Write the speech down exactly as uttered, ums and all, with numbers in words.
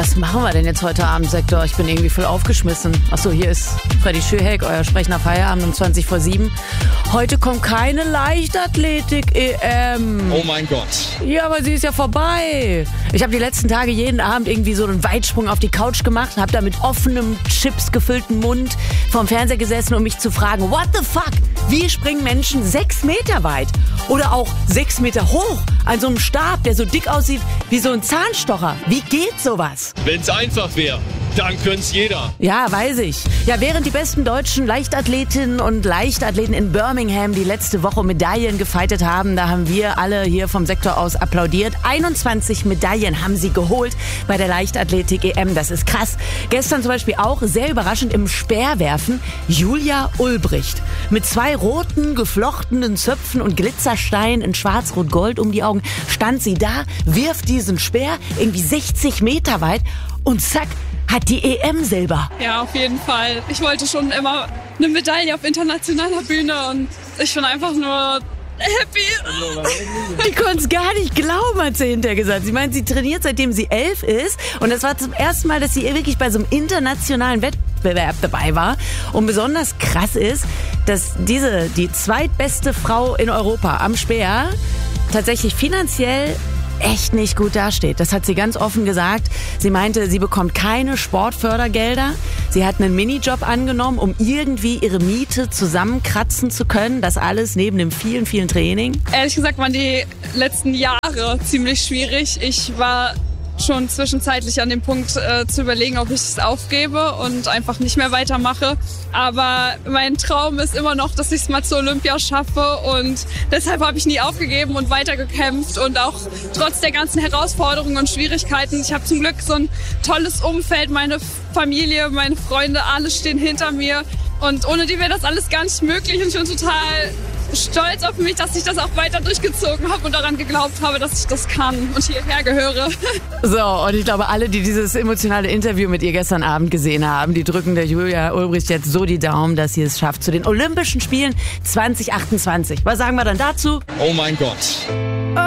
Was machen wir denn jetzt heute Abend, Sektor? Ich bin irgendwie voll aufgeschmissen. Achso, hier ist Freddy Schöheck, euer sprechender Feierabend um zwanzig vor sieben. Heute kommt keine Leichtathletik-E M. Oh mein Gott. Ja, aber sie ist ja vorbei. Ich habe die letzten Tage jeden Abend irgendwie so einen Weitsprung auf die Couch gemacht, habe da mit offenem, Chips gefüllten Mund vorm Fernseher gesessen, um mich zu fragen, what the fuck? Wie springen Menschen sechs Meter weit? Oder auch sechs Meter hoch an so einem Stab, der so dick aussieht wie so ein Zahnstocher. Wie geht sowas? Wenn's einfach wäre, dann können's jeder. Ja, weiß ich. Ja, während die besten deutschen Leichtathletinnen und Leichtathleten in Birmingham die letzte Woche Medaillen gefeitet haben, da haben wir alle hier vom Sektor aus applaudiert. einundzwanzig Medaillen haben sie geholt bei der Leichtathletik-E M. Das ist krass. Gestern zum Beispiel auch sehr überraschend im Speerwerfen Julia Ulbricht. Mit zwei roten, geflochtenen Zöpfen und Glitzersteinen in schwarz-rot-gold um die Augen stand sie da, wirft diesen Speer irgendwie sechzig Meter weit und zack, hat die E M Silber. Ja, auf jeden Fall. Ich wollte schon immer eine Medaille auf internationaler Bühne und ich bin einfach nur happy. Die konnte es gar nicht glauben, hat sie hinterher gesagt. Sie meint, sie trainiert, seitdem sie elf ist. Und das war zum ersten Mal, dass sie wirklich bei so einem internationalen Wettbewerb dabei war. Und besonders krass ist, dass diese, die zweitbeste Frau in Europa am Speer, tatsächlich finanziell echt nicht gut dasteht. Das hat sie ganz offen gesagt. Sie meinte, sie bekommt keine Sportfördergelder. Sie hat einen Minijob angenommen, um irgendwie ihre Miete zusammenkratzen zu können. Das alles neben dem vielen, vielen Training. Ehrlich gesagt waren die letzten Jahre ziemlich schwierig. Ich war schon zwischenzeitlich an dem Punkt äh, zu überlegen, ob ich es aufgebe und einfach nicht mehr weitermache. Aber mein Traum ist immer noch, dass ich es mal zur Olympia schaffe und deshalb habe ich nie aufgegeben und weitergekämpft und auch trotz der ganzen Herausforderungen und Schwierigkeiten. Ich habe zum Glück so ein tolles Umfeld, meine Familie, meine Freunde, alle stehen hinter mir und ohne die wäre das alles gar nicht möglich und ich bin total stolz auf mich, dass ich das auch weiter durchgezogen habe und daran geglaubt habe, dass ich das kann und hierher gehöre. So, und ich glaube, alle, die dieses emotionale Interview mit ihr gestern Abend gesehen haben, die drücken der Julia Ulbricht jetzt so die Daumen, dass sie es schafft zu den Olympischen Spielen zwanzig achtundzwanzig. Was sagen wir dann dazu? Oh mein Gott.